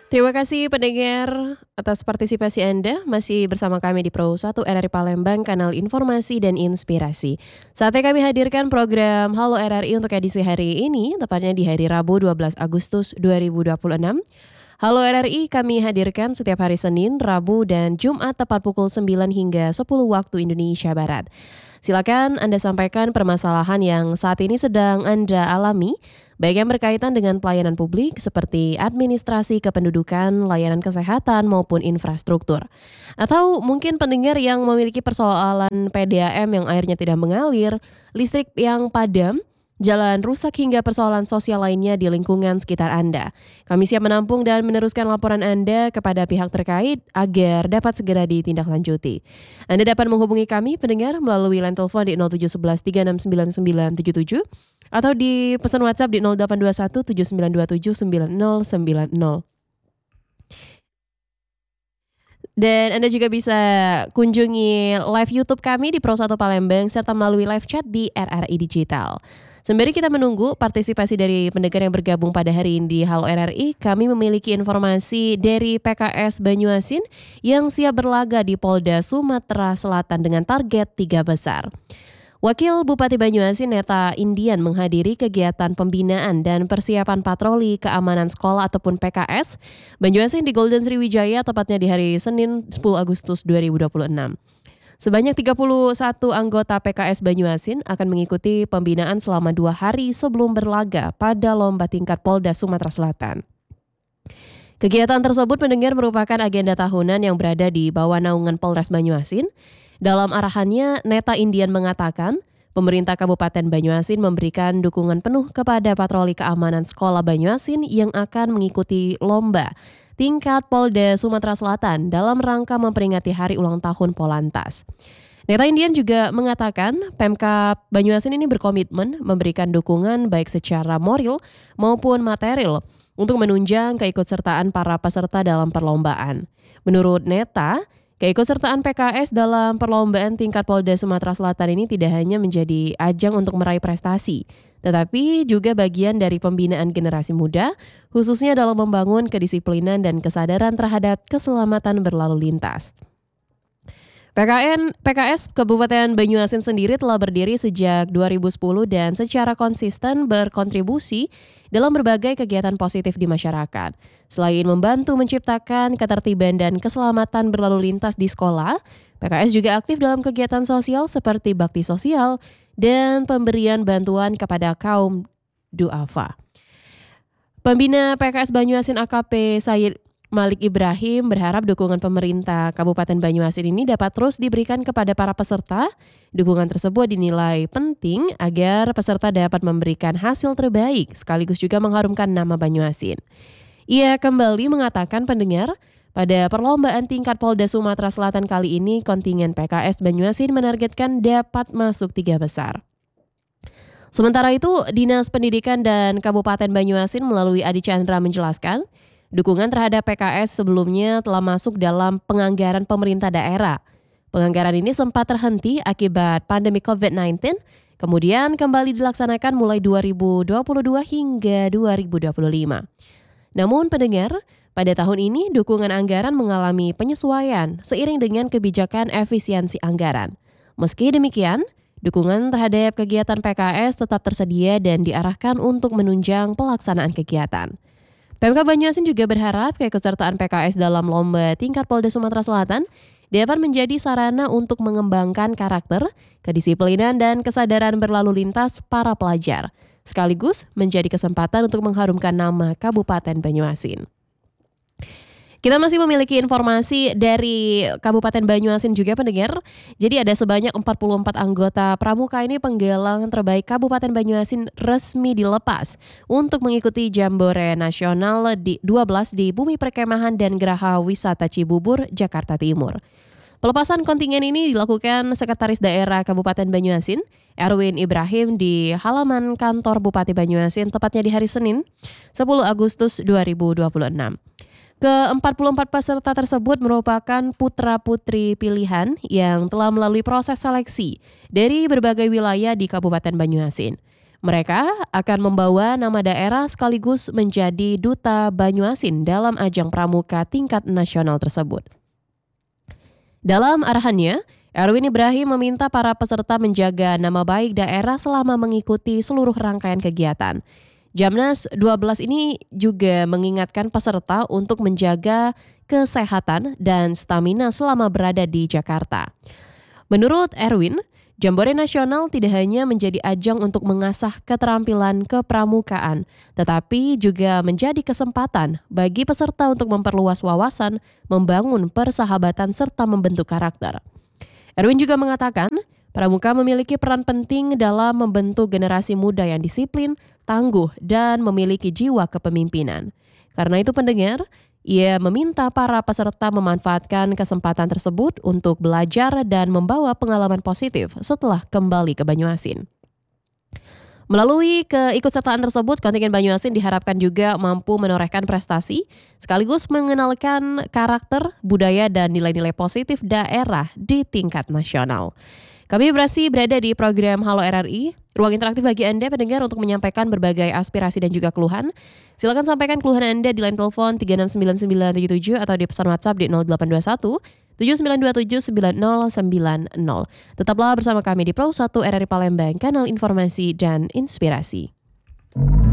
Terima kasih pendengar atas partisipasi Anda masih bersama kami di Pro 1 RRI Palembang, kanal informasi dan inspirasi. Saatnya kami hadirkan program Halo RRI untuk edisi hari ini, tepatnya di hari Rabu 12 Agustus 2026. Halo RRI kami hadirkan setiap hari Senin, Rabu, dan Jumat tepat pukul 9 hingga 10 waktu Indonesia Barat. Silakan Anda sampaikan permasalahan yang saat ini sedang Anda alami, baik yang berkaitan dengan pelayanan publik seperti administrasi kependudukan, layanan kesehatan maupun infrastruktur. Atau mungkin pendengar yang memiliki persoalan PDAM yang airnya tidak mengalir, listrik yang padam, jalan rusak hingga persoalan sosial lainnya di lingkungan sekitar Anda. Kami siap menampung dan meneruskan laporan Anda kepada pihak terkait agar dapat segera ditindaklanjuti. Anda dapat menghubungi kami pendengar melalui line telepon di 0711 369977 atau di pesan WhatsApp di 0821 7927 9090. Dan Anda juga bisa kunjungi live YouTube kami di Pro 1 Palembang serta melalui live chat di RRI Digital. Sembari kita menunggu partisipasi dari pendengar yang bergabung pada hari ini di Halo RRI, kami memiliki informasi dari PKS Banyuasin yang siap berlaga di Polda Sumatera Selatan dengan target 3 besar. Wakil Bupati Banyuasin Neta Indian menghadiri kegiatan pembinaan dan persiapan patroli keamanan sekolah ataupun PKS Banyuasin di Golden Sriwijaya tepatnya di hari Senin 10 Agustus 2026. Sebanyak 31 anggota PKS Banyuasin akan mengikuti pembinaan selama 2 hari sebelum berlaga pada lomba tingkat Polda Sumatera Selatan. Kegiatan tersebut pendengar merupakan agenda tahunan yang berada di bawah naungan Polres Banyuasin. Dalam arahannya, Neta Indian mengatakan, pemerintah Kabupaten Banyuasin memberikan dukungan penuh kepada patroli keamanan sekolah Banyuasin yang akan mengikuti lomba tingkat Polda Sumatera Selatan dalam rangka memperingati hari ulang tahun Polantas. Neta Indian juga mengatakan Pemkab Banyuasin ini berkomitmen memberikan dukungan baik secara moral maupun material untuk menunjang keikutsertaan para peserta dalam perlombaan. Menurut Neta, keikutsertaan PKS dalam perlombaan tingkat Polda Sumatera Selatan ini tidak hanya menjadi ajang untuk meraih prestasi, tetapi juga bagian dari pembinaan generasi muda, khususnya dalam membangun kedisiplinan dan kesadaran terhadap keselamatan berlalu lintas. PKS Kabupaten Banyuasin sendiri telah berdiri sejak 2010 dan secara konsisten berkontribusi dalam berbagai kegiatan positif di masyarakat. Selain membantu menciptakan ketertiban dan keselamatan berlalu lintas di sekolah, PKS juga aktif dalam kegiatan sosial seperti bakti sosial dan pemberian bantuan kepada kaum duafa. Pembina PKS Banyuasin AKP Said Malik Ibrahim berharap dukungan pemerintah Kabupaten Banyuasin ini dapat terus diberikan kepada para peserta. Dukungan tersebut dinilai penting agar peserta dapat memberikan hasil terbaik sekaligus juga mengharumkan nama Banyuasin. Ia kembali mengatakan pendengar, pada perlombaan tingkat Polda Sumatera Selatan kali ini kontingen PKS Banyuasin menargetkan dapat masuk 3 besar. Sementara itu, Dinas Pendidikan dan Kabupaten Banyuasin melalui Adi Chandra menjelaskan, dukungan terhadap PKS sebelumnya telah masuk dalam penganggaran pemerintah daerah. Penganggaran ini sempat terhenti akibat pandemi COVID-19, kemudian kembali dilaksanakan mulai 2022 hingga 2025. Namun pendengar, pada tahun ini dukungan anggaran mengalami penyesuaian seiring dengan kebijakan efisiensi anggaran. Meski demikian, dukungan terhadap kegiatan PKS tetap tersedia dan diarahkan untuk menunjang pelaksanaan kegiatan. Pemkab Banyuasin juga berharap keikutsertaan PKS dalam lomba tingkat Polda Sumatera Selatan dapat menjadi sarana untuk mengembangkan karakter, kedisiplinan, dan kesadaran berlalu lintas para pelajar, sekaligus menjadi kesempatan untuk mengharumkan nama Kabupaten Banyuasin. Kita masih memiliki informasi dari Kabupaten Banyuasin juga pendengar. Jadi ada sebanyak 44 anggota pramuka ini penggalang terbaik Kabupaten Banyuasin resmi dilepas untuk mengikuti Jambore Nasional di 12 di Bumi Perkemahan dan Geraha Wisata Cibubur, Jakarta Timur. Pelepasan kontingen ini dilakukan Sekretaris Daerah Kabupaten Banyuasin, Erwin Ibrahim di halaman kantor Bupati Banyuasin tepatnya di hari Senin, 10 Agustus 2026. Ke-44 peserta tersebut merupakan putra-putri pilihan yang telah melalui proses seleksi dari berbagai wilayah di Kabupaten Banyuasin. Mereka akan membawa nama daerah sekaligus menjadi duta Banyuasin dalam ajang pramuka tingkat nasional tersebut. Dalam arahannya, Erwin Ibrahim meminta para peserta menjaga nama baik daerah selama mengikuti seluruh rangkaian kegiatan. Jamnas 12 ini juga mengingatkan peserta untuk menjaga kesehatan dan stamina selama berada di Jakarta. Menurut Erwin, Jambore Nasional tidak hanya menjadi ajang untuk mengasah keterampilan kepramukaan, tetapi juga menjadi kesempatan bagi peserta untuk memperluas wawasan, membangun persahabatan serta membentuk karakter. Erwin juga mengatakan, pramuka memiliki peran penting dalam membentuk generasi muda yang disiplin, tangguh, dan memiliki jiwa kepemimpinan. Karena itu pendengar, ia meminta para peserta memanfaatkan kesempatan tersebut untuk belajar dan membawa pengalaman positif setelah kembali ke Banyuasin. Melalui keikutsertaan tersebut, kontingen Banyuasin diharapkan juga mampu menorehkan prestasi, sekaligus mengenalkan karakter, budaya, dan nilai-nilai positif daerah di tingkat nasional. Kami masih berada di program Halo RRI, ruang interaktif bagi Anda pendengar untuk menyampaikan berbagai aspirasi dan juga keluhan. Silakan sampaikan keluhan Anda di line telepon 369977 atau di pesan WhatsApp di 0821 7927 9090. Tetaplah bersama kami di Pro 1 RRI Palembang, kanal informasi dan inspirasi.